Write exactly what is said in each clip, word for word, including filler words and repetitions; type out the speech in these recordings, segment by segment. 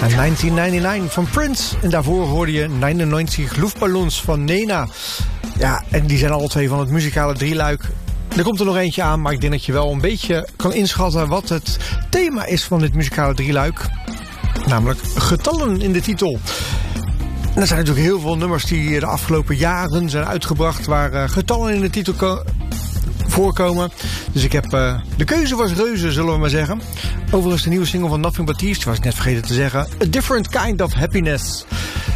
negentien negenennegentig van Prince. En daarvoor hoorde je negenennegentig Luftballons van Nena. Ja, en die zijn alle twee van het muzikale drieluik. Er komt er nog eentje aan, maar ik denk dat je wel een beetje kan inschatten wat het thema is van dit muzikale drieluik. Namelijk getallen in de titel. En er zijn natuurlijk heel veel nummers die de afgelopen jaren zijn uitgebracht waar uh, getallen in de titel ko- voorkomen. Dus ik heb uh, de keuze was reuze, zullen we maar zeggen. Overigens de nieuwe single van Nothing But Thieves, die was ik net vergeten te zeggen. A Different Kind of Happiness.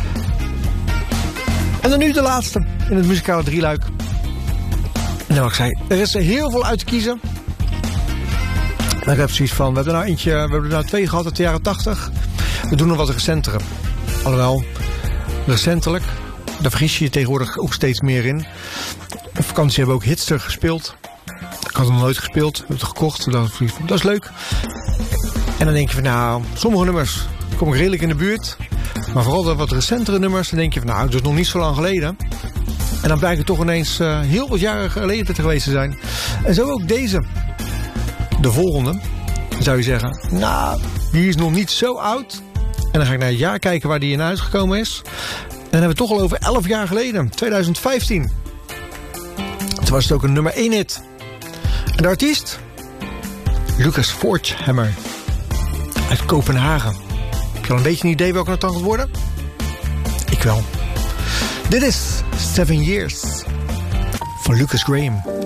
En dan nu de laatste in het muzikale drieluik. Nou, wat ik zei, er is heel veel uit te kiezen. Maar ik heb zoiets van, we hebben er nou eentje, we hebben er nou twee gehad uit de jaren tachtig. We doen nog wat recentere. Alhoewel, recentelijk, daar vergis je je tegenwoordig ook steeds meer in. Op vakantie hebben we ook Hitster gespeeld. Ik had hem nog nooit gespeeld, heb het gekocht. Dat is, dat is leuk. En dan denk je van, nou, sommige nummers kom ik redelijk in de buurt. Maar vooral de wat recentere nummers, dan denk je van, nou, dat is nog niet zo lang geleden. En dan blijkt het toch ineens uh, heel wat jaren geleden te geweest te zijn. En zo ook deze. De volgende, zou je zeggen, nou, die is nog niet zo oud. En dan ga ik naar het jaar kijken waar die in uitgekomen is. En dan hebben we het toch al over elf jaar geleden, twintig vijftien. Toen was het ook een nummer één hit. En de artiest? Lucas Forgehammer. Uit Kopenhagen. Heb je al een beetje een idee welke het dan gaat worden? Ik wel. Dit is Seven Years van Lucas Graham.